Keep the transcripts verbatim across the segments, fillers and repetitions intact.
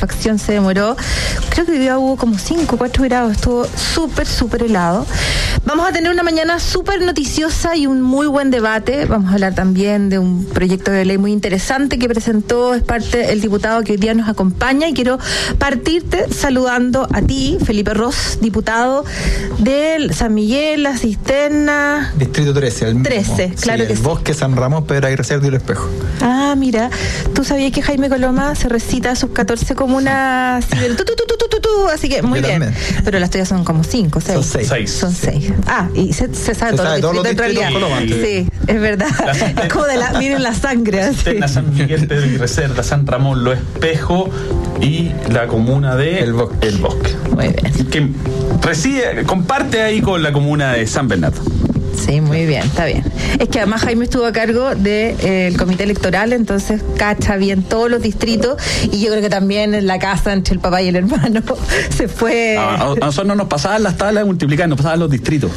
calefacción se demoró. Creo que hoy día hubo como cinco, cuatro grados, estuvo súper, súper helado. Vamos a tener una mañana súper noticiosa y un muy buen debate. Vamos a hablar también de un proyecto de ley muy interesante que presentó, es parte el diputado que hoy día nos acompaña, y quiero partirte saludando a ti, Felipe Ros, diputado del San Miguel, La Cisterna. Distrito trece, el trece, mismo. claro sí, que el sí. Bosque, San Ramón, Pedro Aguirre Cerdo y El Espejo. Ah, mira, ¿tú sabías que Jaime Coloma se recita sus catorce comunas? Tu, tu, tu, tu, tu, tu, tu, así que muy Yo bien. también. Pero las tuyas son como cinco, seis. Son seis. Seis. Son seis. Ah, y se, se sabe Se todo sabe lo todos los en realidad. distritos Coloma. Sí, es verdad. Es como de la, miren la sangre. Así. Cisterna, San Miguel, Pedro Aguirre Cerda, San Ramón, Lo Espejo y la comuna de El Bosque. El Bosque. Muy bien. Que reside, comparte ahí con la comuna de San Bernardo. Sí, muy bien, está bien. Es que además Jaime estuvo a cargo del de, eh, comité electoral, entonces cacha bien todos los distritos, y yo creo que también en la casa entre el papá y el hermano se fue... A, a, a nosotros no nos pasaban las tablas de multiplicar, nos pasaban los distritos.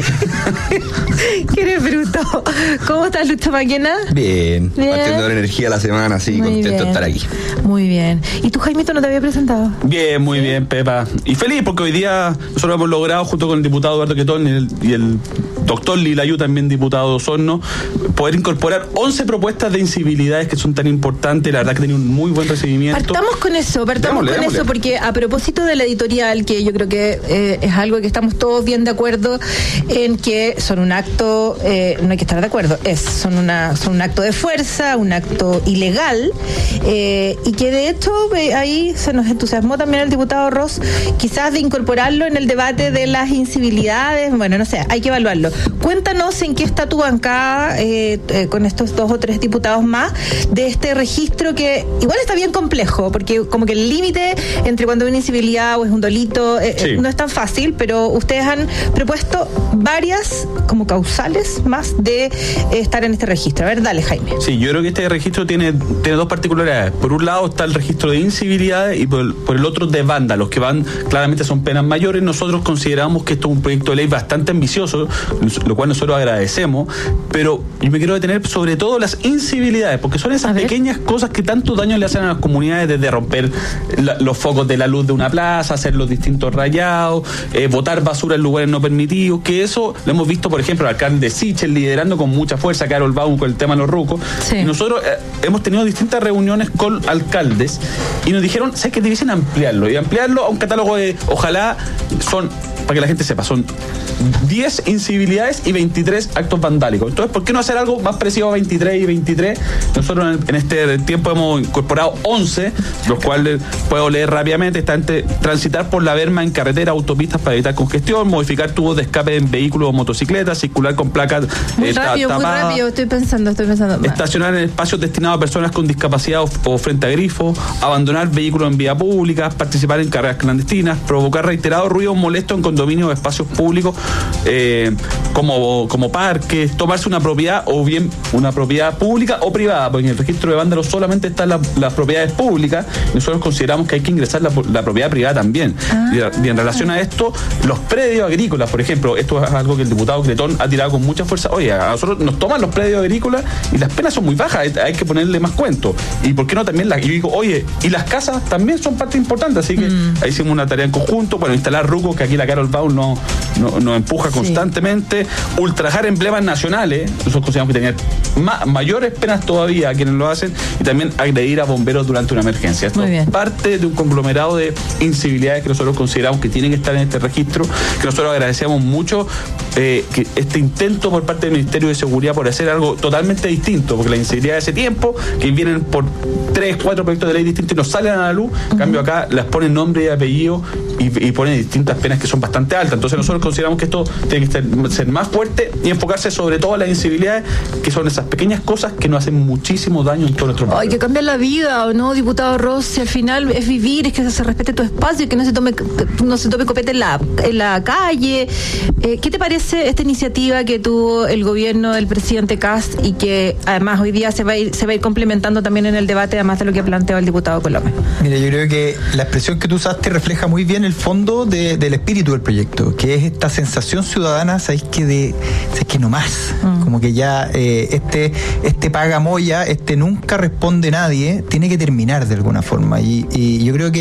¿Qué eres bruto? ¿Cómo estás, Lucho Maquena? Bien, Bien. partiendo de energía la semana, así, Muy contento bien. de estar aquí. Muy bien. ¿Y tú, Jaimito, no te había presentado? Bien, muy bien, Pepa. Y feliz porque hoy día nosotros hemos logrado, junto con el diputado Eduardo Quetón y el, y el doctor Lilayu, también diputado de Osorno, poder incorporar once propuestas de incivilidades que son tan importantes. La verdad que tienen un muy buen recibimiento. Partamos con eso, partamos Démosle, con démosle. eso, porque a propósito de la editorial, que yo creo que eh, es algo que estamos todos bien de acuerdo en que son un acto, eh, no hay que estar de acuerdo, es son una son un acto de fuerza, un acto ilegal, eh, y que de hecho eh, ahí se nos entusiasmó también el diputado Ross, quizás de incorporarlo en el debate de las incivilidades. Bueno, no sé, hay que evaluarlo. Cuéntanos en qué está tu bancada eh, eh, con estos dos o tres diputados más de este registro, que igual está bien complejo, porque como que el límite entre cuando hay una incivilidad o es un delito eh, Sí. eh, no es tan fácil, pero ustedes han propuesto varias como causales más de eh, estar en este registro. A ver, dale, Jaime. Sí, yo creo que este registro tiene, tiene dos particularidades. Por un lado está el registro de incivilidades y por el, por el otro de vándalos, que van, claramente son penas mayores. Nosotros consideramos que esto es un proyecto de ley bastante ambicioso, lo cual nosotros agradecemos, pero yo me quiero detener sobre todo las incivilidades, porque son esas pequeñas cosas que tanto daño le hacen a las comunidades, desde romper la, los focos de la luz de una plaza, hacer los distintos rayados, eh, botar basura en lugares no permitidos, que eso lo hemos visto, por ejemplo, el alcalde Sichel liderando con mucha fuerza, Carol Baum, con el tema de los rucos. Sí. Y nosotros eh, hemos tenido distintas reuniones con alcaldes y nos dijeron, ¿sabes qué? Debiesen ampliarlo, y ampliarlo a un catálogo de, ojalá, son, para que la gente sepa, son diez incivilidades y veintitrés actos vandálicos. Entonces, ¿por qué no hacer algo más parecido a veintitrés y veintitrés? Nosotros en, en este tiempo hemos incorporado once, los cuales puedo leer rápidamente. Está entre transitar por la berma en carretera, autopistas para evitar congestión, modificar tubos de escape en vehículos o motocicletas, circular con placas Muy eh, rápido, ta- muy tapadas, rápido, estoy pensando, estoy pensando. estacionar en espacios destinados a personas con discapacidad o, o frente a grifos, abandonar vehículos en vía pública, participar en carreras clandestinas, provocar reiterados ruidos molestos en condominios o espacios públicos eh, como, como parques, tomarse una propiedad o bien una propiedad pública o privada, porque en el registro de vándalos solamente están la, las propiedades públicas, y nosotros consideramos que hay que ingresar la, la propiedad privada también. Ah. Y, y en relación a esto, los predios agrícolas, por ejemplo, esto es algo que el diputado Cretón ha tirado con mucha fuerza. Oye, a nosotros nos toman los predios agrícolas y las penas son muy bajas, hay, hay que ponerle más cuento. Y por qué no también, la, yo digo, oye, y las casas también son parte importante, así que mm. ahí hicimos una tarea en conjunto. Bueno, instalar rucos, que aquí la Carol Baum nos no, no empuja sí. constantemente, ultrajar emblemas nacionales, nosotros consideramos que tener ma, mayores penas todavía a quienes lo hacen, y también agredir a bomberos durante una emergencia. Esto es parte de un conglomerado de incivilidades que nosotros consideramos que tienen que estar en este registro, que nosotros agradecemos mucho eh, que este intento por parte del Ministerio de Seguridad por hacer algo totalmente distinto, porque la incivilidad de ese tiempo, que vienen por tres, cuatro proyectos de ley distintos y nos salen a la luz, en uh-huh. cambio acá las ponen nombre y apellido y, y ponen distintas penas que son bastante altas. Entonces nosotros consideramos que esto tiene que ser, ser más fuerte y enfocarse sobre todo en las incivilidades, que son esas pequeñas cosas que nos hacen muchísimo daño en todo nuestro país. Hay que cambiar la vida, ¿o no, diputado Ross? Si al final es vivir, es que se respete tu espacio, que no se tome no se tome copete en la, en la calle. Eh, ¿Qué te parece esta iniciativa que tuvo el gobierno del presidente Kast y que además hoy día se va a ir, se va a ir complementando también en el debate, además de lo que ha planteado el diputado Coloma? Mira, yo creo que la expresión que tú usaste refleja muy bien el fondo de, del espíritu del proyecto, que es esta sensación ciudadana, ¿sabéis que de, sabéis que no más? Mm. Como que ya eh, este, este paga moya, este nunca responde nadie, tiene que terminar de alguna forma. Y, y yo creo que